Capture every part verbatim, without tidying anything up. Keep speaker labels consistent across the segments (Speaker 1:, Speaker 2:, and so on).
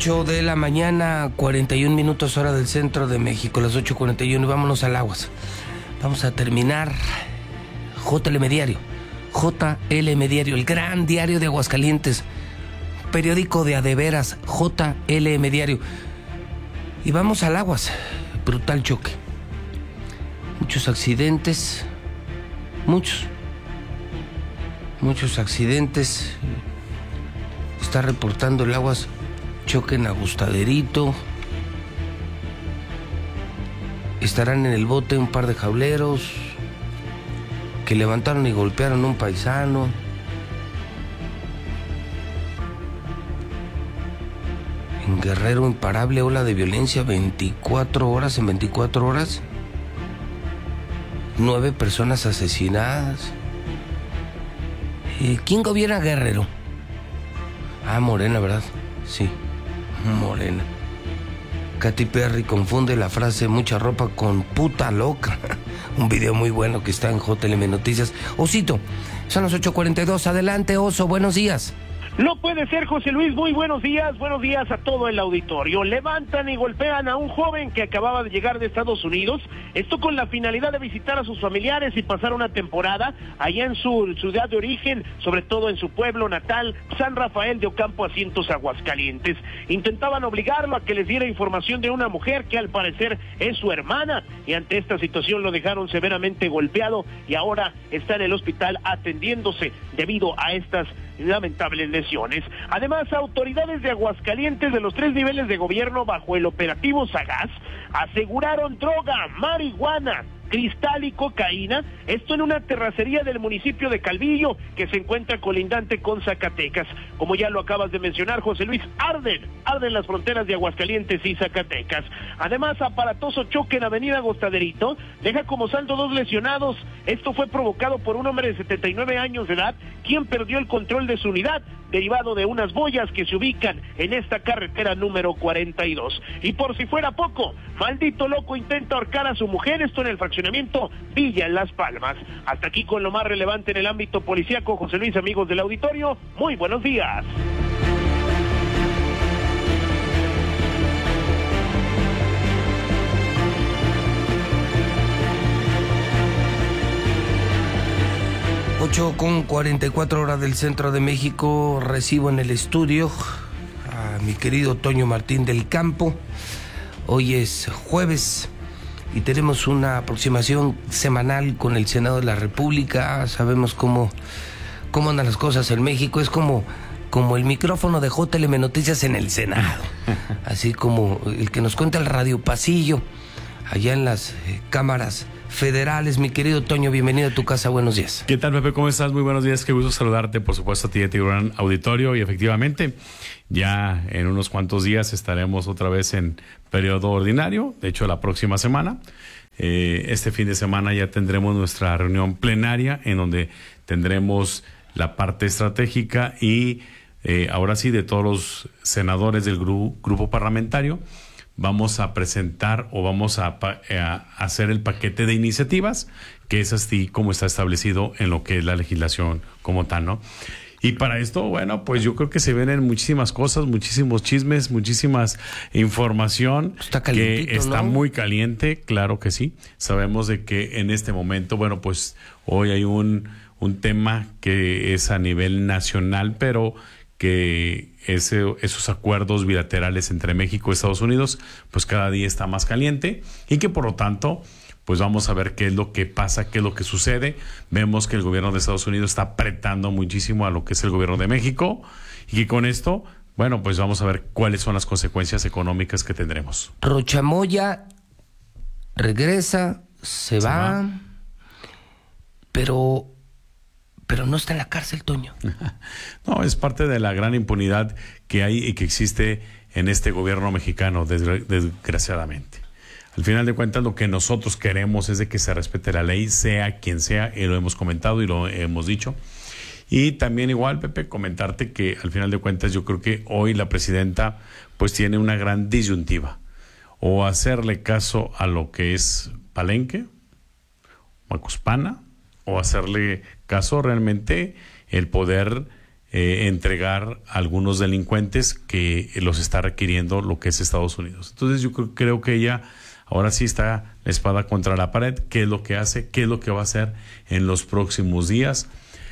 Speaker 1: ocho de la mañana, cuarenta y un minutos hora del centro de México, las ocho cuarenta y uno, y vámonos al aguas. Vamos a terminar J L M Diario, J L M Diario, el gran diario de Aguascalientes, periódico de a de veras, J L M Diario. Y vamos al aguas, brutal choque. Muchos accidentes, muchos, muchos accidentes. Está reportando el aguas choque en Agustaderito. Estarán en el bote un par de jauleros que levantaron y golpearon a un paisano. En Guerrero, imparable ola de violencia, veinticuatro horas, en veinticuatro horas. Nueve personas asesinadas. Eh, ¿Quién gobierna Guerrero? Ah, Morena, ¿verdad? Sí, Morena. Katy Perry confunde la frase mucha ropa con puta loca. Un video muy bueno que está en J L M Noticias. Osito, son las ocho cuarenta y dos. Adelante, Oso, buenos días.
Speaker 2: No puede ser, José Luis, muy buenos días, buenos días a todo el auditorio. Levantan y golpean a un joven que acababa de llegar de Estados Unidos, esto con la finalidad de visitar a sus familiares y pasar una temporada allá en su ciudad de origen, sobre todo en su pueblo natal, San Rafael de Ocampo, Asientos, Aguascalientes. Intentaban obligarlo a que les diera información de una mujer que al parecer es su hermana, y ante esta situación lo dejaron severamente golpeado y ahora está en el hospital atendiéndose debido a estas lamentables lesiones. Además, autoridades de Aguascalientes de los tres niveles de gobierno bajo el operativo Sagaz aseguraron droga, marihuana, cristal y cocaína, esto en una terracería del municipio de Calvillo, que se encuentra colindante con Zacatecas. Como ya lo acabas de mencionar, José Luis, arden, arden las fronteras de Aguascalientes y Zacatecas. Además, aparatoso choque en Avenida Agostaderito deja como saldo dos lesionados. Esto fue provocado por un hombre de setenta y nueve años de edad, quien perdió el control de su unidad, derivado de unas boyas que se ubican en esta carretera número cuarenta y dos. Y por si fuera poco, maldito loco intenta ahorcar a su mujer, esto en el fraccionamiento Villa en Las Palmas. Hasta aquí con lo más relevante en el ámbito policíaco, José Luis, amigos del auditorio, muy buenos días.
Speaker 1: ocho con cuarenta y cuatro horas del centro de México. Recibo en el estudio a mi querido Toño Martín del Campo. Hoy es jueves y tenemos una aproximación semanal con el Senado de la República. Sabemos cómo, cómo andan las cosas en México. Es como, como el micrófono de J L M Noticias en el Senado. Así como el que nos cuenta el Radio Pasillo allá en las eh, cámaras federales. Mi querido Toño, bienvenido a tu casa, buenos días.
Speaker 3: ¿Qué tal, Pepe? ¿Cómo estás? Muy buenos días, qué gusto saludarte, por supuesto, a ti y a tu gran auditorio. Y efectivamente, ya en unos cuantos días estaremos otra vez en periodo ordinario, de hecho la próxima semana. Eh, este fin de semana ya tendremos nuestra reunión plenaria, en donde tendremos la parte estratégica y eh, ahora sí, de todos los senadores del gru- grupo parlamentario, vamos a presentar o vamos a, a hacer el paquete de iniciativas, que es así como está establecido en lo que es la legislación como tal, ¿no? Y para esto, bueno, pues yo creo que se vienen muchísimas cosas, muchísimos chismes, muchísimas información.
Speaker 1: Está
Speaker 3: que está
Speaker 1: ¿no?
Speaker 3: muy caliente, claro que sí. Sabemos de que en este momento, bueno, pues hoy hay un, un tema que es a nivel nacional, pero que ese, esos acuerdos bilaterales entre México y Estados Unidos, pues cada día está más caliente y que por lo tanto, pues vamos a ver qué es lo que pasa, qué es lo que sucede. Vemos que el gobierno de Estados Unidos está apretando muchísimo a lo que es el gobierno de México y que con esto, bueno, pues vamos a ver cuáles son las consecuencias económicas que tendremos.
Speaker 1: Rochamoya regresa, se, se va, va, pero... pero no está en la cárcel, Toño.
Speaker 3: No, es parte de la gran impunidad que hay y que existe en este gobierno mexicano, desgra- desgraciadamente. Al final de cuentas, lo que nosotros queremos es de que se respete la ley, sea quien sea, y lo hemos comentado y lo hemos dicho. Y también igual, Pepe, comentarte que al final de cuentas yo creo que hoy la presidenta pues tiene una gran disyuntiva. O hacerle caso a lo que es Palenque, Macuspana, o hacerle caso realmente el poder eh, entregar a algunos delincuentes que los está requiriendo lo que es Estados Unidos. Entonces yo creo, creo que ella ahora sí está la espada contra la pared. ¿Qué es lo que hace? ¿Qué es lo que va a hacer en los próximos días?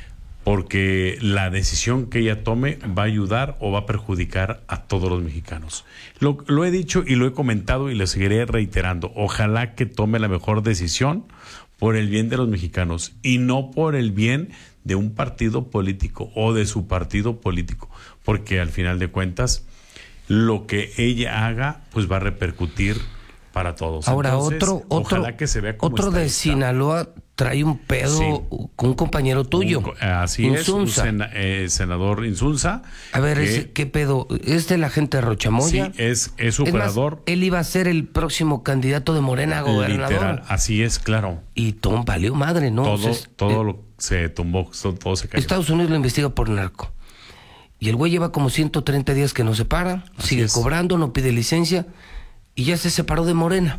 Speaker 3: Porque la decisión que ella tome va a ayudar o va a perjudicar a todos los mexicanos. Lo, lo he dicho y lo he comentado y lo seguiré reiterando. Ojalá que tome la mejor decisión por el bien de los mexicanos y no por el bien de un partido político o de su partido político. Porque al final de cuentas, lo que ella haga, pues va a repercutir para todos.
Speaker 1: Ahora,
Speaker 3: Entonces,
Speaker 1: otro, otro,
Speaker 3: ojalá que se vea como
Speaker 1: otro de Sinaloa trae un pedo sí. con un compañero tuyo.
Speaker 3: Un, así Insunza. es, un sena, eh, senador Insunza.
Speaker 1: A ver, que, ese, ¿qué pedo? ¿Es de la gente de Rochamoya?
Speaker 3: Sí, es, es operador.
Speaker 1: Es más, él iba a ser el próximo candidato de Morena a gobernador.
Speaker 3: Literal, así es, claro.
Speaker 1: Y Tom valió madre, ¿no?
Speaker 3: Todo,
Speaker 1: o sea,
Speaker 3: todo
Speaker 1: eh,
Speaker 3: lo se tumbó, todo se cayó.
Speaker 1: Estados Unidos lo investiga por narco. Y el güey lleva como ciento treinta días que no se para, así sigue es. cobrando, no pide licencia y ya se separó de Morena.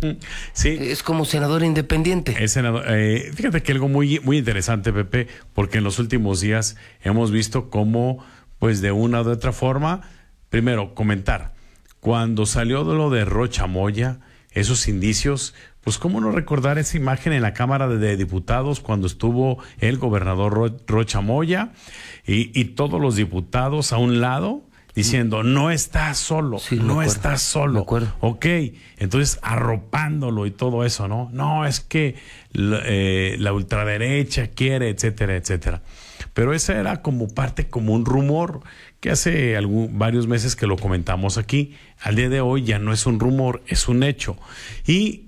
Speaker 3: Sí.
Speaker 1: Es como senador independiente.
Speaker 3: Es senador, eh, fíjate que algo muy, muy interesante, Pepe, porque en los últimos días hemos visto cómo, pues de una u otra forma, primero, comentar, cuando salió de lo de Rochamoya, esos indicios, pues cómo no recordar esa imagen en la Cámara de Diputados cuando estuvo el gobernador Ro- Rochamoya y, y todos los diputados a un lado, diciendo, no estás solo,
Speaker 1: sí,
Speaker 3: no
Speaker 1: acuerdo,
Speaker 3: estás solo. Ok, entonces arropándolo y todo eso, ¿no? No, es que la, eh, la ultraderecha quiere, etcétera, etcétera. Pero esa era como parte, como un rumor, que hace algún, varios meses que lo comentamos aquí. Al día de hoy ya no es un rumor, es un hecho. Y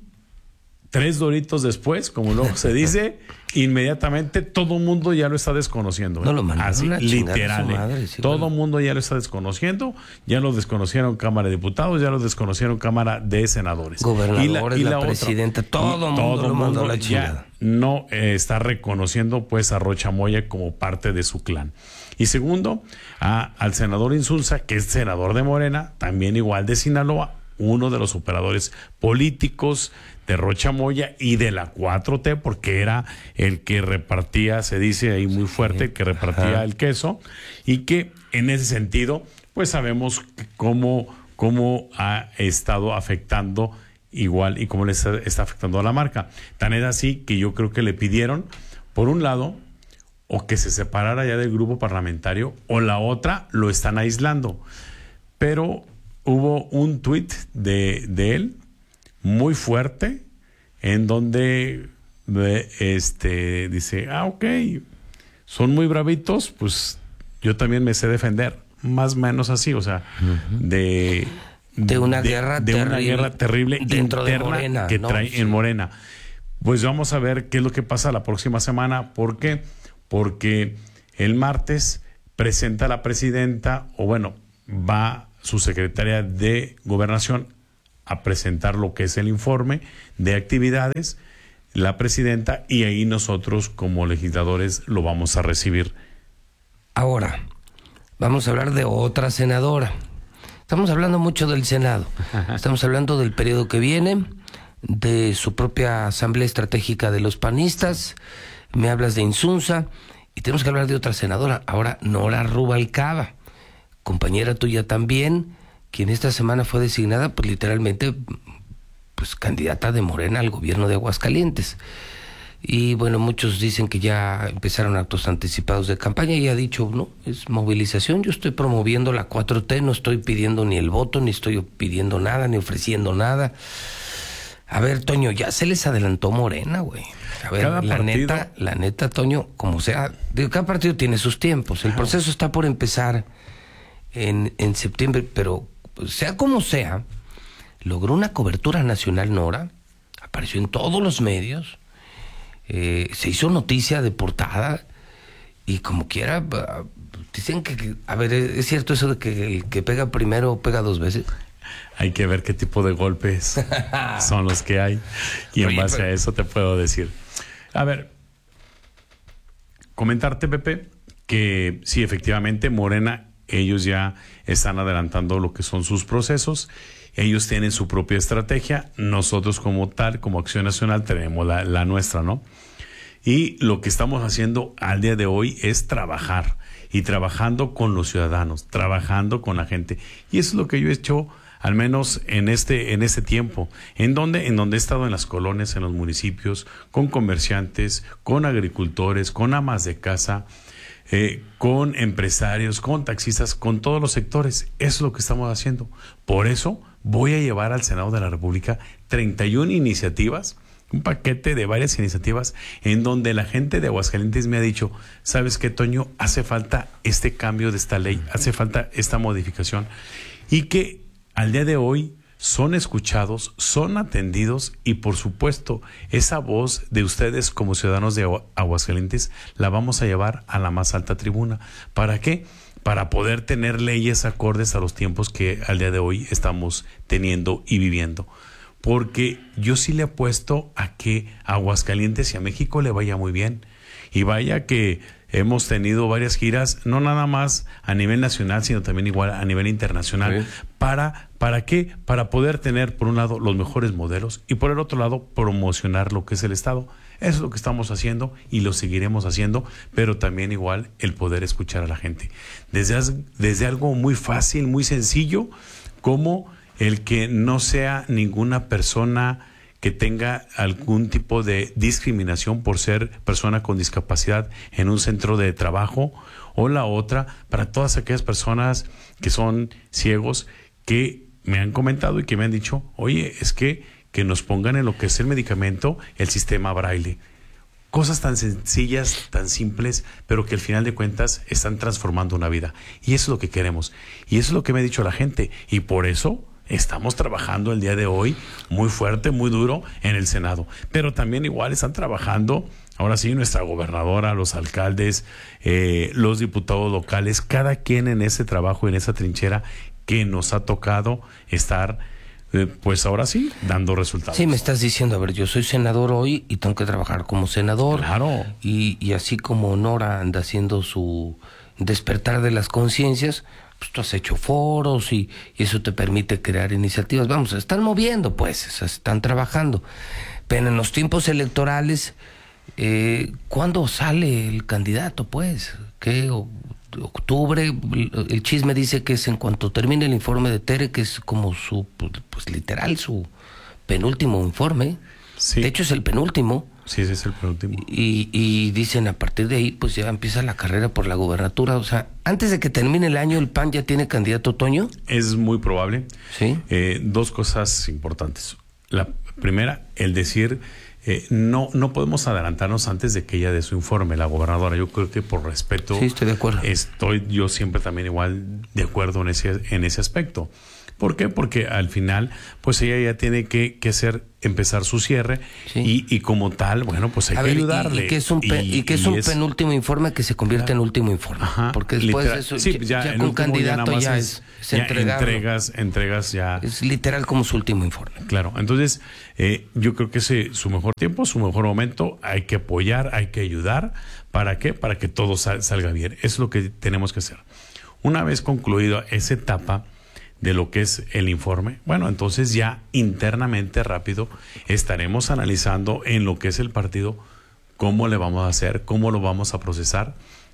Speaker 3: tres doritos después, como luego se dice, inmediatamente todo el mundo ya lo está desconociendo. ¿eh?
Speaker 1: No lo mandaron
Speaker 3: así,
Speaker 1: a
Speaker 3: literal.
Speaker 1: Madre, sí,
Speaker 3: todo el
Speaker 1: bueno.
Speaker 3: mundo ya lo está desconociendo. Ya lo desconocieron Cámara de Diputados, ya lo desconocieron Cámara de Senadores.
Speaker 1: Gobernadores,
Speaker 3: y la, y
Speaker 1: la,
Speaker 3: la
Speaker 1: presidenta,
Speaker 3: otra,
Speaker 1: todo el mundo
Speaker 3: todo
Speaker 1: lo mandó a la
Speaker 3: ya
Speaker 1: chingada.
Speaker 3: no eh, está reconociendo pues a Rochamoya como parte de su clan. Y segundo, a, al senador Insunza, que es senador de Morena, también igual de Sinaloa, uno de los operadores políticos de Rochamoya y de la cuatro T, porque era el que repartía, se dice ahí muy fuerte, el que repartía Ajá. el queso, y que en ese sentido, pues sabemos cómo, cómo ha estado afectando igual y cómo le está, está afectando a la marca. Tan es así que yo creo que le pidieron, por un lado, o que se separara ya del grupo parlamentario, o la otra, lo están aislando. Pero hubo un tuit de, de él muy fuerte en donde este dice, ah, ok, son muy bravitos, pues yo también me sé defender, más o menos así, o sea, uh-huh. de,
Speaker 1: de una
Speaker 3: de,
Speaker 1: guerra
Speaker 3: de
Speaker 1: terrible,
Speaker 3: una guerra terrible
Speaker 1: dentro
Speaker 3: interna
Speaker 1: de Morena,
Speaker 3: que
Speaker 1: ¿no?
Speaker 3: trae
Speaker 1: sí.
Speaker 3: en Morena. Pues vamos a ver qué es lo que pasa la próxima semana. ¿Por qué? Porque el martes presenta la presidenta, o bueno, va su secretaria de Gobernación a presentar lo que es el informe de actividades, la presidenta, y ahí nosotros como legisladores lo vamos a recibir.
Speaker 1: Ahora, vamos a hablar de otra senadora. Estamos hablando mucho del Senado. Estamos hablando del periodo que viene, de su propia Asamblea Estratégica de los Panistas. Me hablas de Insunza. Y tenemos que hablar de otra senadora. Ahora, Nora Rubalcaba, compañera tuya también, quien esta semana fue designada, pues literalmente, pues candidata de Morena al gobierno de Aguascalientes. Y bueno, muchos dicen que ya empezaron actos anticipados de campaña y ha dicho, no, es movilización, yo estoy promoviendo la cuatro T, no estoy pidiendo ni el voto, ni estoy pidiendo nada, ni ofreciendo nada. A ver, Toño, ya se les adelantó Morena, güey. A ver,
Speaker 3: cada
Speaker 1: la
Speaker 3: partido...
Speaker 1: neta, la neta, Toño, como sea, digo, cada partido tiene sus tiempos. El proceso está por empezar en, en septiembre, pero sea como sea, logró una cobertura nacional Nora, apareció en todos los medios, eh, se hizo noticia de portada y como quiera, dicen que, a ver, ¿es cierto eso de que el que pega primero pega dos veces?
Speaker 3: Hay que ver qué tipo de golpes son los que hay y en Oye, base pero... a eso te puedo decir. A ver, comentarte, Pepe, que sí, efectivamente, Morena, ellos ya están adelantando lo que son sus procesos, ellos tienen su propia estrategia, nosotros como tal, como Acción Nacional, tenemos la, la nuestra, ¿no? Y lo que estamos haciendo al día de hoy es trabajar y trabajando con los ciudadanos, trabajando con la gente. Y eso es lo que yo he hecho, al menos en este, en este tiempo, en donde, en donde he estado en las colonias, en los municipios, con comerciantes, con agricultores, con amas de casa, eh, con empresarios, con taxistas, con todos los sectores. Eso es lo que estamos haciendo. Por eso voy a llevar al Senado de la República treinta y una iniciativas, un paquete de varias iniciativas en donde la gente de Aguascalientes me ha dicho, ¿sabes qué, Toño? Hace falta este cambio de esta ley, hace falta esta modificación, y que al día de hoy son escuchados, son atendidos, y por supuesto esa voz de ustedes como ciudadanos de Aguascalientes la vamos a llevar a la más alta tribuna. ¿Para qué? Para poder tener leyes acordes a los tiempos que al día de hoy estamos teniendo y viviendo. Porque yo sí le apuesto a que a Aguascalientes y a México le vaya muy bien. Y vaya que hemos tenido varias giras, no nada más a nivel nacional, sino también igual a nivel internacional. Sí. ¿Para, ¿Para qué? Para poder tener, por un lado, los mejores modelos y por el otro lado, promocionar lo que es el Estado. Eso es lo que estamos haciendo y lo seguiremos haciendo, pero también igual el poder escuchar a la gente. Desde, desde algo muy fácil, muy sencillo, como el que no sea ninguna persona que tenga algún tipo de discriminación por ser persona con discapacidad en un centro de trabajo, o la otra, para todas aquellas personas que son ciegos, que me han comentado y que me han dicho, oye, es que, que nos pongan en lo que es el medicamento, el sistema Braille. Cosas tan sencillas, tan simples, pero que al final de cuentas están transformando una vida. Y eso es lo que queremos. Y eso es lo que me ha dicho la gente. Y por eso estamos trabajando el día de hoy muy fuerte, muy duro en el Senado. Pero también igual están trabajando, ahora sí, nuestra gobernadora, los alcaldes, eh, los diputados locales, cada quien en ese trabajo, en esa trinchera que nos ha tocado estar, eh, pues ahora sí, dando resultados.
Speaker 1: Sí, me estás diciendo, a ver, yo soy senador hoy y tengo que trabajar como senador.
Speaker 3: Claro.
Speaker 1: Y, y así como Nora anda haciendo su despertar de las conciencias, pues tú has hecho foros y, y eso te permite crear iniciativas. Vamos, se están moviendo, pues, se están trabajando. Pero en los tiempos electorales, eh, ¿cuándo sale el candidato, pues? ¿Qué? O, octubre, el chisme dice que es en cuanto termine el informe de Tere, que es como su, pues literal, su penúltimo informe.
Speaker 3: Sí.
Speaker 1: De hecho, es el penúltimo.
Speaker 3: Sí, ese es el penúltimo.
Speaker 1: Y, y dicen, a partir de ahí, pues ya empieza la carrera por la gobernatura. O sea, antes de que termine el año, ¿el P A N ya tiene candidato, Toño?
Speaker 3: Es muy probable.
Speaker 1: Sí.
Speaker 3: Eh, dos cosas importantes. La primera, el decir, eh, no, no podemos adelantarnos antes de que ella dé su informe, la gobernadora. Yo creo que por respeto...
Speaker 1: Sí, estoy de acuerdo.
Speaker 3: Estoy yo siempre también igual de acuerdo en ese, en ese aspecto. ¿Por qué? Porque al final, pues ella ya tiene que, que hacer, empezar su cierre, sí. y, y como tal, bueno, pues hay
Speaker 1: a
Speaker 3: que
Speaker 1: ver,
Speaker 3: ayudarle.
Speaker 1: Y, y que es un, pe, y, y que es un es, penúltimo informe que se convierte claro. en último informe.
Speaker 3: Ajá,
Speaker 1: porque después
Speaker 3: literal,
Speaker 1: eso,
Speaker 3: sí, ya,
Speaker 1: ya con candidato ya, ya es, es
Speaker 3: ya entregas, entregas ya.
Speaker 1: Es literal como su último informe.
Speaker 3: Claro, entonces eh, yo creo que ese su mejor tiempo, su mejor momento, hay que apoyar, hay que ayudar. ¿Para qué? Para que todo sal, salga bien. Eso es lo que tenemos que hacer. Una vez concluida esa etapa de lo que es el informe, bueno, entonces ya internamente rápido estaremos analizando en lo que es el partido cómo le vamos a hacer, cómo lo vamos a procesar,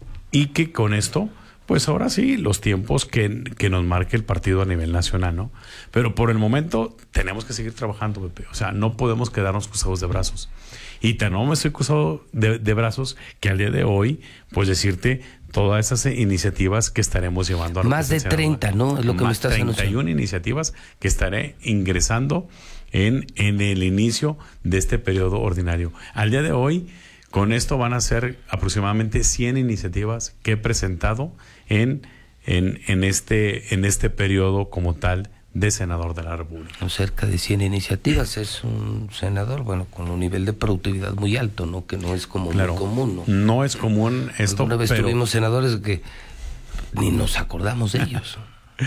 Speaker 3: y que con esto, pues ahora sí, los tiempos que, que nos marque el partido a nivel nacional, ¿no? Pero por el momento tenemos que seguir trabajando, Pepe. O sea, no podemos quedarnos cruzados de brazos. Y tan no me estoy cruzado de, de brazos que al día de hoy, pues decirte todas esas iniciativas que estaremos llevando a
Speaker 1: más de treinta, ¿no? Es lo que me estás anunciando.
Speaker 3: treinta y una iniciativas que estaré ingresando en, en el inicio de este periodo ordinario. Al día de hoy, con esto van a ser aproximadamente cien iniciativas que he presentado en, en, en, este, en este periodo como tal de senador de la República.
Speaker 1: Cerca de cien iniciativas. Es un senador, bueno, con un nivel de productividad muy alto, ¿no? Que no es como
Speaker 3: claro,
Speaker 1: muy común, ¿no?
Speaker 3: No es común esto.
Speaker 1: Una vez
Speaker 3: pero...
Speaker 1: tuvimos senadores que ni nos acordamos de ellos.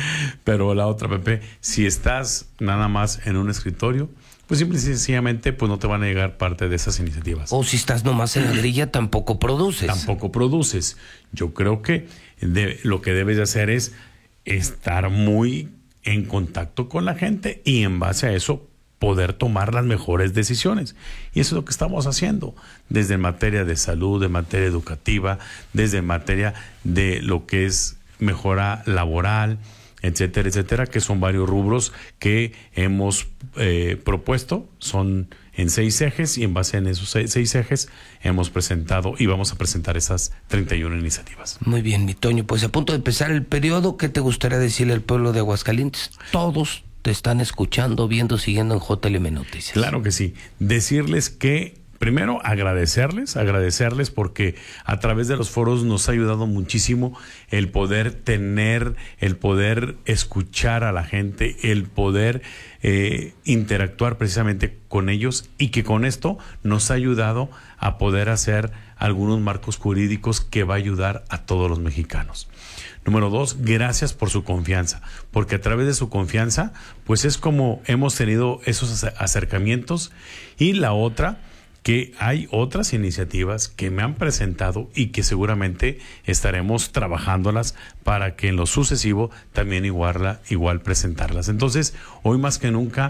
Speaker 3: Pero la otra, Pepe, si estás nada más en un escritorio, pues simple y sencillamente pues no te van a llegar parte de esas iniciativas.
Speaker 1: O si estás nomás en la grilla, tampoco produces.
Speaker 3: Tampoco produces. Yo creo que de, lo que debes de hacer es estar muy en contacto con la gente y en base a eso poder tomar las mejores decisiones. Y eso es lo que estamos haciendo, desde en materia de salud, de materia educativa, desde en materia de lo que es mejora laboral, etcétera, etcétera, que son varios rubros que hemos eh, propuesto, son en seis ejes, y en base en esos seis, seis ejes hemos presentado y vamos a presentar esas treinta y una iniciativas.
Speaker 1: Muy bien, mi Toño, pues a punto de empezar el periodo, ¿qué te gustaría decirle al pueblo de Aguascalientes? Todos te están escuchando, viendo, siguiendo en J L M Noticias.
Speaker 3: Claro que sí. Decirles que, primero, agradecerles, agradecerles porque a través de los foros nos ha ayudado muchísimo el poder tener, el poder escuchar a la gente, el poder eh, interactuar precisamente con ellos, y que con esto nos ha ayudado a poder hacer algunos marcos jurídicos que va a ayudar a todos los mexicanos. Número dos, gracias por su confianza, porque a través de su confianza, pues es como hemos tenido esos acercamientos. Y la otra, que hay otras iniciativas que me han presentado y que seguramente estaremos trabajándolas para que en lo sucesivo también igual, igual presentarlas. Entonces, hoy más que nunca,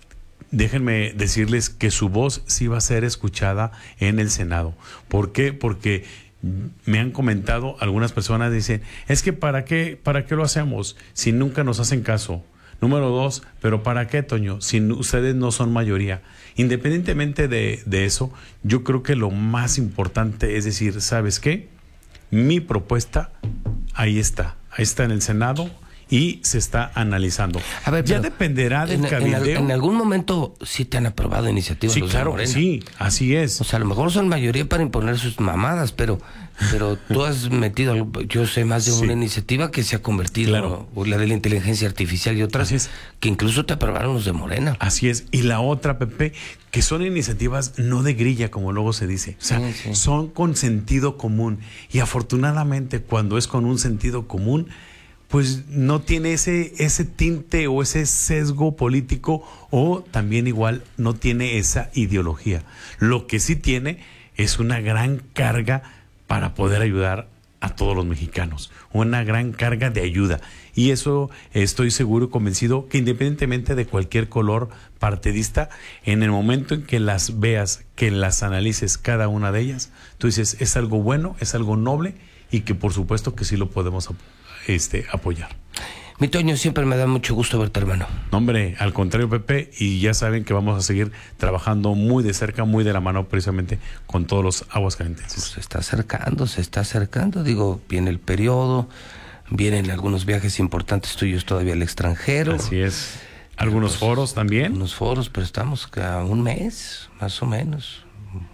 Speaker 3: déjenme decirles que su voz sí va a ser escuchada en el Senado. ¿Por qué? Porque me han comentado algunas personas, dicen, es que ¿para qué, para qué lo hacemos si nunca nos hacen caso? Número dos, ¿pero para qué, Toño? Si ustedes no son mayoría. Independientemente de, de eso, yo creo que lo más importante es decir, ¿sabes qué? Mi propuesta, ahí está, ahí está en el Senado y se está analizando. A ver, ya dependerá del
Speaker 1: en,
Speaker 3: cabildeo.
Speaker 1: En, en algún momento sí te han aprobado iniciativas.
Speaker 3: Sí, claro, sí, así es.
Speaker 1: O sea, a lo mejor son mayoría para imponer sus mamadas, pero pero tú has metido, yo sé más de sí. una iniciativa que se ha convertido, claro. la de la inteligencia artificial y otras, que incluso te aprobaron los de Morena.
Speaker 3: Así es. Y la otra, Pepe, que son iniciativas no de grilla, como luego se dice. O sea, sí, sí. son con sentido común. Y afortunadamente, cuando es con un sentido común, pues no tiene ese, ese tinte o ese sesgo político, o también igual no tiene esa ideología. Lo que sí tiene es una gran carga para poder ayudar a todos los mexicanos, una gran carga de ayuda. Y eso estoy seguro y convencido que independientemente de cualquier color partidista, en el momento en que las veas, que las analices cada una de ellas, tú dices, es algo bueno, es algo noble, y que por supuesto que sí lo podemos este, apoyar.
Speaker 1: Mi Toño, siempre me da mucho gusto verte, hermano.
Speaker 3: No, hombre, al contrario, Pepe, y ya saben que vamos a seguir trabajando muy de cerca, muy de la mano, precisamente con todos los aguascalentenses.
Speaker 1: Pues se está acercando, se está acercando, digo, viene el periodo, vienen algunos viajes importantes tuyos todavía al extranjero.
Speaker 3: Así es. Algunos pues, foros también.
Speaker 1: Algunos foros, pero estamos a un mes, más o menos.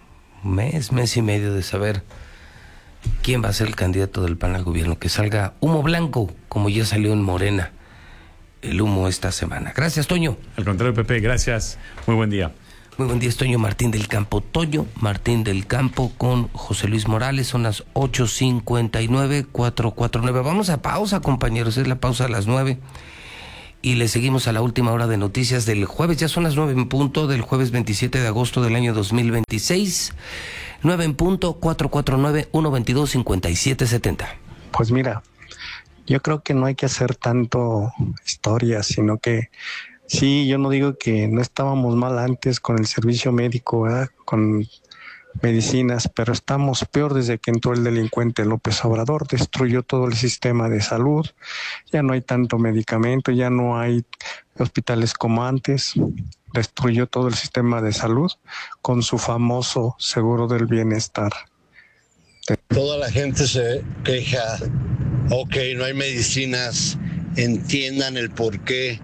Speaker 1: Un mes, mes y medio de saber quién va a ser el candidato del P A N al gobierno, que salga humo blanco, como ya salió en Morena el humo esta semana. Gracias, Toño.
Speaker 3: Al contrario, Pepe, gracias. Muy buen día.
Speaker 1: Muy buen día, es Toño Martín del Campo. Toño Martín del Campo con José Luis Morales. Son las ocho cincuenta y nueve, cuatro cuarenta y nueve. Vamos a pausa, compañeros. Es la pausa a las nueve. Y le seguimos a la última hora de noticias del jueves. Ya son las nueve en punto del jueves veintisiete de agosto del año dos mil veintiséis. nueve en punto, cuatro cuatro nueve, uno veintidós, cincuenta y siete setenta.
Speaker 4: Pues mira, yo creo que no hay que hacer tanto historia, sino que sí, yo no digo que no estábamos mal antes con el servicio médico, ¿verdad? Con medicinas, pero estamos peor desde que entró el delincuente López Obrador, destruyó todo el sistema de salud, ya no hay tanto medicamento, ya no hay hospitales como antes, destruyó todo el sistema de salud con su famoso seguro del bienestar.
Speaker 5: Toda la gente se queja, ok, no hay medicinas, entiendan el porqué.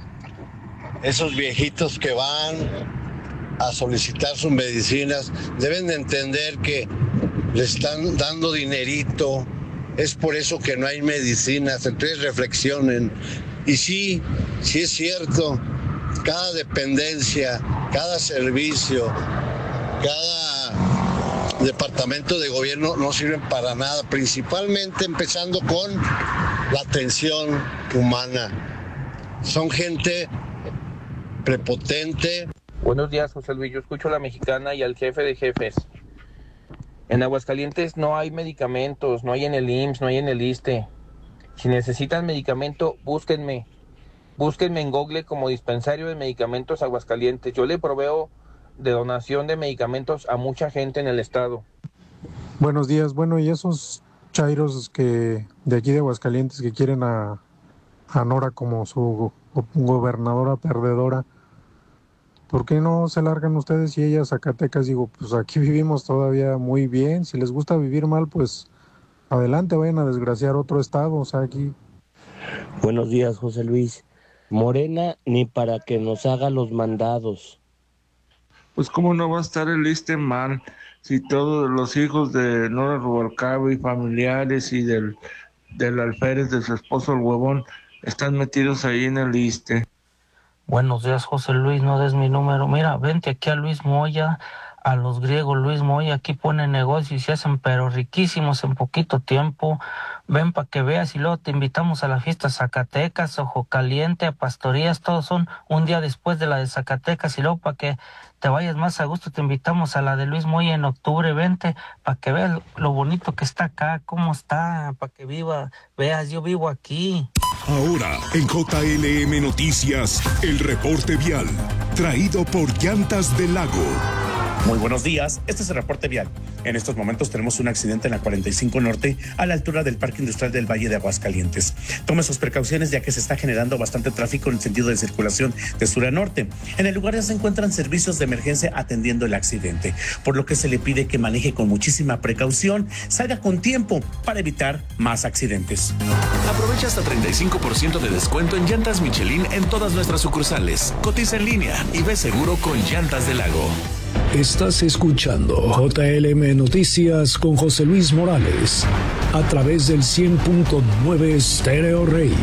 Speaker 5: Esos viejitos que van a solicitar sus medicinas deben de entender que le están dando dinerito, es por eso que no hay medicinas, entonces reflexionen. Y sí, sí es cierto, cada dependencia, cada servicio, cada departamento de gobierno no sirven para nada, principalmente empezando con la atención humana. Son gente prepotente.
Speaker 6: Buenos días, José Luis. Yo escucho a la mexicana y al jefe de jefes. En Aguascalientes no hay medicamentos, no hay en el I M S S, no hay en el ISSSTE. Si necesitan medicamento, búsquenme. Búsquenme en Google como Dispensario de Medicamentos Aguascalientes. Yo le proveo de donación de medicamentos a mucha gente en el estado.
Speaker 7: Buenos días. Bueno, y esos chairos que de aquí de Aguascalientes que quieren a, a Nora como su gobernadora perdedora, ¿por qué no se largan ustedes y ella a Zacatecas? Digo, pues aquí vivimos todavía muy bien. Si les gusta vivir mal, pues adelante, vayan a desgraciar otro estado. O sea, aquí.
Speaker 8: Buenos días, José Luis. Morena ni para que nos haga los mandados.
Speaker 9: Pues cómo no va a estar el ISSSTE mal si todos los hijos de Nora Rubalcaba y familiares y del, del alférez de su esposo el huevón están metidos ahí en el ISSSTE.
Speaker 10: Buenos días, José Luis, no des mi número. Mira, vente aquí a Luis Moya, a los griegos. Luis Moya aquí pone negocios y se hacen pero riquísimos en poquito tiempo. Ven para que veas y luego te invitamos a la fiesta Zacatecas, Ojo Caliente, a Pastorías, todos son un día después de la de Zacatecas y luego para que te vayas más a gusto te invitamos a la de Luis Moya en octubre. Vente para que veas lo bonito que está acá, cómo está, para que viva, veas, yo vivo aquí.
Speaker 11: Ahora, en J L M Noticias, el reporte vial, traído por Llantas del Lago.
Speaker 12: Muy buenos días, este es el reporte vial. En estos momentos tenemos un accidente en la cuarenta y cinco Norte a la altura del Parque Industrial del Valle de Aguascalientes. Tome sus precauciones ya que se está generando bastante tráfico en el sentido de circulación de sur a norte. En el lugar ya se encuentran servicios de emergencia atendiendo el accidente, por lo que se le pide que maneje con muchísima precaución, salga con tiempo para evitar más accidentes.
Speaker 13: Aprovecha hasta treinta y cinco por ciento de descuento en llantas Michelin en todas nuestras sucursales. Cotiza en línea y ve seguro con Llantas del Lago.
Speaker 14: Estás escuchando J L M Noticias con José Luis Morales a través del cien punto nueve Stereo Rey.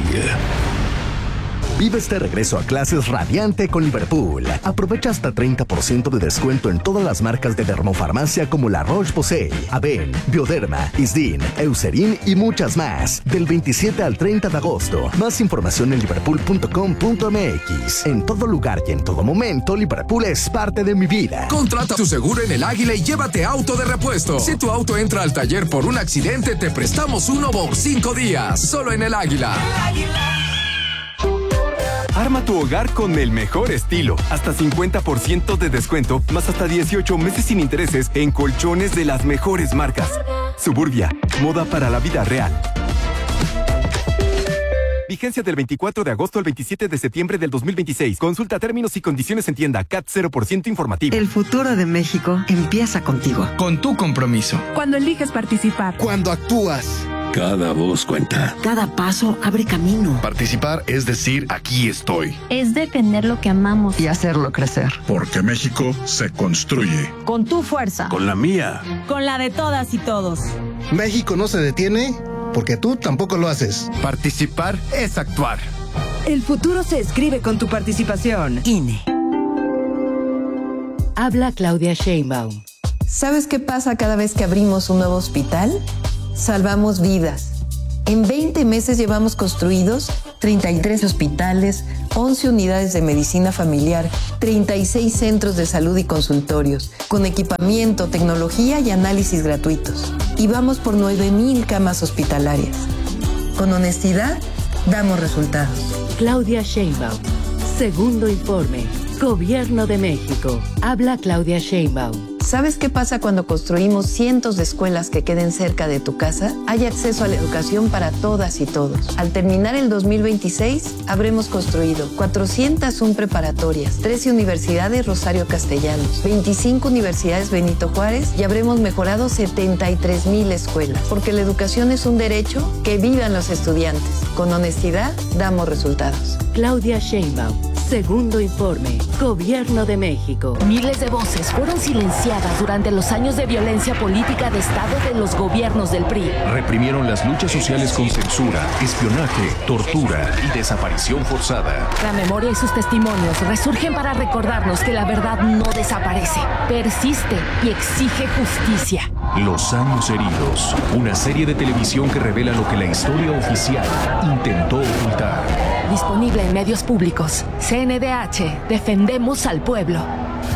Speaker 15: Vive este regreso a clases radiante con Liverpool. Aprovecha hasta treinta por ciento de descuento en todas las marcas de dermofarmacia como La Roche-Posay, Aven, Bioderma, Isdin, Eucerin y muchas más. Del veintisiete al treinta de agosto. Más información en liverpool punto com punto m x. En todo lugar y en todo momento, Liverpool es parte de mi vida.
Speaker 16: Contrata tu seguro en El Águila y llévate auto de repuesto. Si tu auto entra al taller por un accidente, te prestamos uno por cinco días. Solo en El Águila.
Speaker 17: El Águila. Arma tu hogar con el mejor estilo. Hasta cincuenta por ciento de descuento, más hasta dieciocho meses sin intereses en colchones de las mejores marcas. Suburbia, moda para la vida real. Vigencia del veinticuatro de agosto al veintisiete de septiembre del dos mil veintiséis. Consulta términos y condiciones en tienda. C A T cero por ciento informativo.
Speaker 18: El futuro de México empieza contigo.
Speaker 16: Con tu compromiso.
Speaker 19: Cuando eliges participar.
Speaker 16: Cuando actúas.
Speaker 11: Cada voz cuenta.
Speaker 18: Cada paso abre camino.
Speaker 11: Participar es decir, aquí estoy.
Speaker 19: Es defender lo que amamos.
Speaker 18: Y hacerlo crecer.
Speaker 11: Porque México se construye.
Speaker 19: Con tu fuerza.
Speaker 11: Con la mía.
Speaker 19: Con la de todas y todos.
Speaker 20: México no se detiene porque tú tampoco lo haces.
Speaker 16: Participar es actuar.
Speaker 18: El futuro se escribe con tu participación. I N E.
Speaker 21: Habla Claudia Sheinbaum.
Speaker 22: ¿Sabes qué pasa cada vez que abrimos un nuevo hospital? Salvamos vidas. En veinte meses llevamos construidos treinta y tres hospitales, once unidades de medicina familiar, treinta y seis centros de salud y consultorios, con equipamiento, tecnología y análisis gratuitos. Y vamos por nueve mil camas hospitalarias. Con honestidad, damos resultados.
Speaker 21: Claudia Sheinbaum. Segundo informe. Gobierno de México. Habla Claudia Sheinbaum.
Speaker 22: ¿Sabes qué pasa cuando construimos cientos de escuelas que queden cerca de tu casa? Hay acceso a la educación para todas y todos. Al terminar el dos mil veintiséis, habremos construido cuatrocientas una preparatorias, trece universidades Rosario Castellanos, veinticinco universidades Benito Juárez y habremos mejorado setenta y tres mil escuelas. Porque la educación es un derecho, que vivan los estudiantes. Con honestidad, damos resultados.
Speaker 21: Claudia Sheinbaum. Segundo informe. Gobierno de México.
Speaker 23: Miles de voces fueron silenciadas durante los años de violencia política de Estado de los gobiernos del P R I.
Speaker 24: Reprimieron las luchas sociales con censura, espionaje, tortura y desaparición forzada.
Speaker 23: La memoria y sus testimonios resurgen para recordarnos que la verdad no desaparece, persiste y exige justicia.
Speaker 24: Los años heridos. Una serie de televisión que revela lo que la historia oficial intentó ocultar.
Speaker 23: Disponible en medios públicos. C N D H. Defendemos al pueblo.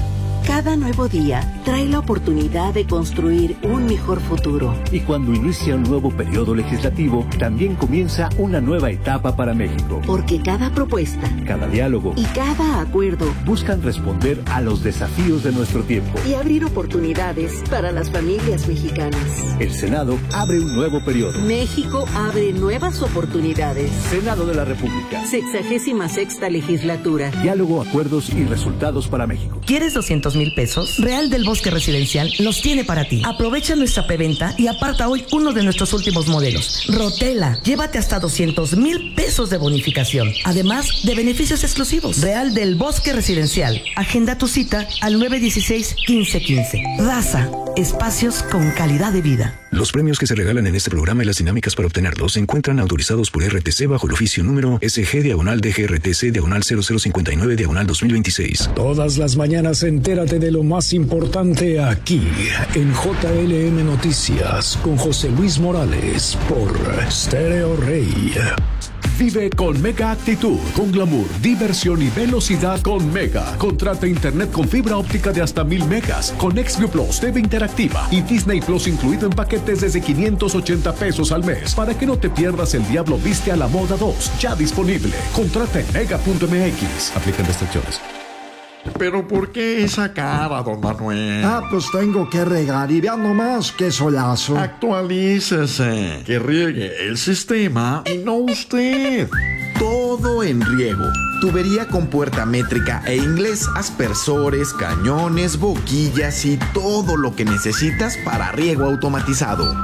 Speaker 1: Cada nuevo día trae la oportunidad de construir un mejor futuro.
Speaker 2: Y cuando inicia un nuevo periodo legislativo, también comienza una nueva etapa para México.
Speaker 1: Porque cada propuesta,
Speaker 2: cada diálogo
Speaker 1: y cada acuerdo
Speaker 2: buscan responder a los desafíos de nuestro tiempo
Speaker 1: y abrir oportunidades para las familias mexicanas.
Speaker 2: El Senado abre un nuevo periodo.
Speaker 1: México abre nuevas oportunidades.
Speaker 2: Senado de la República.
Speaker 1: Sexagésima sexta legislatura.
Speaker 2: Diálogo, acuerdos y resultados para México.
Speaker 3: ¿Quieres doscientos mil pesos? Real del Bosque Residencial los tiene para ti. Aprovecha nuestra preventa y aparta hoy uno de nuestros últimos modelos. Rotela. Llévate hasta doscientos mil pesos de bonificación. Además de beneficios exclusivos. Real del Bosque Residencial. Agenda tu cita al nueve dieciséis, quince quince. Raza. Espacios con calidad de vida.
Speaker 4: Los premios que se regalan en este programa y las dinámicas para obtenerlos se encuentran autorizados por R T C bajo el oficio número S G diagonal D G R T C diagonal cero cero cincuenta y nueve diagonal dos mil veintiséis.
Speaker 14: Todas las mañanas entérate de lo más importante aquí en J L M Noticias con José Luis Morales por Stereo Rey.
Speaker 25: Vive con Mega Actitud, con glamour, diversión y velocidad con Mega. Contrata internet con fibra óptica de hasta mil megas, con XView Plus, T V interactiva y Disney Plus incluido en paquetes desde quinientos ochenta pesos al mes. Para que no te pierdas El Diablo Viste a la Moda dos, ya disponible. Contrata en mega punto m x. Aplican restricciones.
Speaker 26: ¿Pero por qué esa cara, don Manuel?
Speaker 27: Ah, pues tengo que regar y vean nomás qué solazo.
Speaker 26: Actualícese, que riegue el sistema y no usted.
Speaker 28: Todo en riego. Tubería con puerta métrica e inglés, aspersores, cañones, boquillas y todo lo que necesitas para riego automatizado.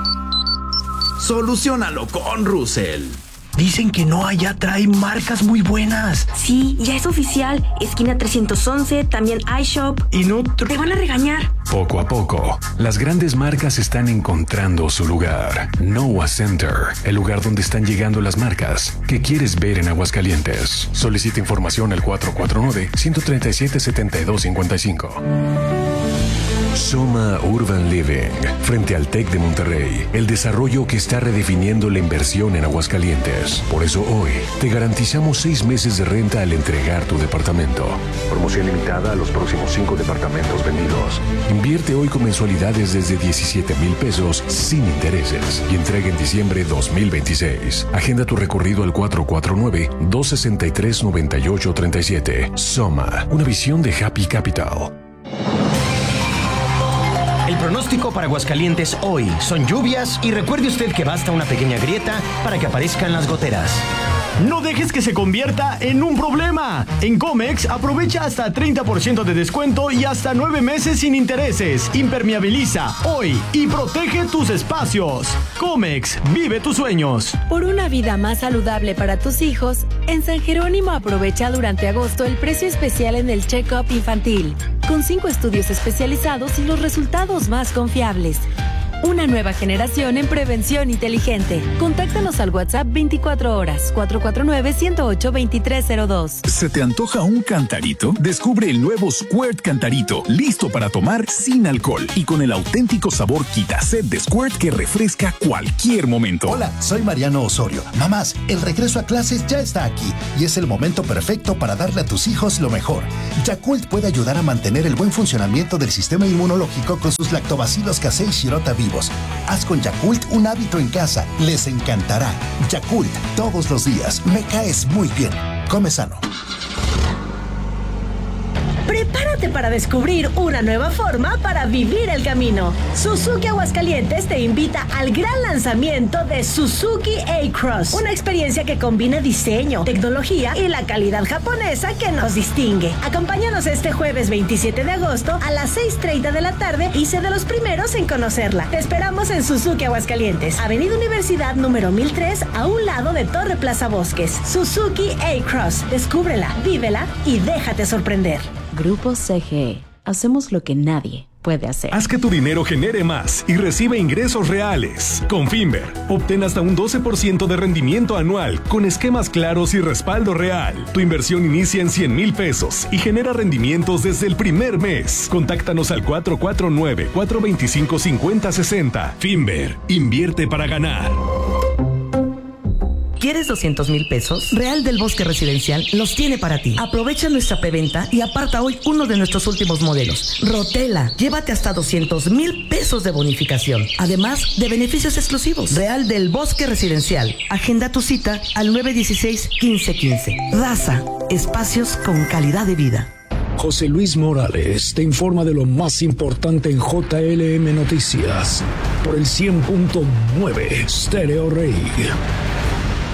Speaker 28: Soluciónalo con Russell.
Speaker 3: Dicen que no, allá trae marcas muy buenas.
Speaker 29: Sí, ya es oficial. Esquina trescientos once, también iShop.
Speaker 3: Y no...
Speaker 29: Te van a regañar.
Speaker 24: Poco a poco, las grandes marcas están encontrando su lugar. Noah Center, el lugar donde están llegando las marcas que quieres ver en Aguascalientes. Solicita información al cuatro cuatro nueve, uno tres siete, siete dos cinco cinco. Soma Urban Living, frente al TEC de Monterrey, el desarrollo que está redefiniendo la inversión en Aguascalientes. Por eso hoy te garantizamos seis meses de renta al entregar tu departamento. Promoción limitada a los próximos cinco departamentos vendidos. Invierte hoy con mensualidades desde diecisiete mil pesos sin intereses y entrega en diciembre dos mil veintiséis. Agenda tu recorrido al cuatro cuatro nueve, dos seis tres, nueve ocho tres siete. Soma, una visión de Happy Capital.
Speaker 3: El pronóstico para Aguascalientes hoy son lluvias y recuerde usted que basta una pequeña grieta para que aparezcan las goteras.
Speaker 30: No dejes que se convierta en un problema. En Comex aprovecha hasta treinta por ciento de descuento y hasta nueve meses sin intereses. Impermeabiliza hoy y protege tus espacios. Comex, vive tus sueños.
Speaker 31: Por una vida más saludable para tus hijos, en San Jerónimo aprovecha durante agosto el precio especial en el check-up infantil, con cinco estudios especializados y los resultados más confiables. Una nueva generación en prevención inteligente. Contáctanos al WhatsApp veinticuatro horas, cuatro cuatro nueve, uno cero ocho, dos tres cero dos.
Speaker 32: ¿Se te antoja un cantarito? Descubre el nuevo Squirt Cantarito, listo para tomar sin alcohol y con el auténtico sabor Quitaset de Squirt que refresca cualquier momento.
Speaker 33: Hola, soy Mariano Osorio. Mamás, el regreso a clases ya está aquí y es el momento perfecto para darle a tus hijos lo mejor. Yakult puede ayudar a mantener el buen funcionamiento del sistema inmunológico con sus lactobacilos casei shirota vivos. Haz con Yakult un hábito en casa. Les encantará. Yakult, todos los días. Me caes muy bien. Come sano.
Speaker 31: Prepárate para descubrir una nueva forma para vivir el camino. Suzuki Aguascalientes te invita al gran lanzamiento de Suzuki A-Cross, una experiencia que combina diseño, tecnología y la calidad japonesa que nos distingue. Acompáñanos este jueves veintisiete de agosto a las seis treinta de la tarde y sé de los primeros en conocerla. Te esperamos en Suzuki Aguascalientes, Avenida Universidad número mil tres, a un lado de Torre Plaza Bosques. Suzuki A-Cross, descúbrela, vívela y déjate sorprender.
Speaker 34: Grupo C G E. Hacemos lo que nadie puede hacer.
Speaker 25: Haz que tu dinero genere más y recibe ingresos reales. Con Finver, obtén hasta un doce por ciento de rendimiento anual con esquemas claros y respaldo real. Tu inversión inicia en cien mil pesos y genera rendimientos desde el primer mes. Contáctanos al cuatro cuatro nueve, cuatro dos cinco, cinco cero seis cero. Finver, invierte para ganar.
Speaker 3: ¿Quieres doscientos mil pesos? Real del Bosque Residencial los tiene para ti. Aprovecha nuestra preventa y aparta hoy uno de nuestros últimos modelos. Rotela, llévate hasta doscientos mil pesos de bonificación, además de beneficios exclusivos. Real del Bosque Residencial. Agenda tu cita al nueve dieciséis, quince quince. Raza, espacios con calidad de vida.
Speaker 14: José Luis Morales te informa de lo más importante en J L M Noticias por el cien punto nueve Stereo Rey.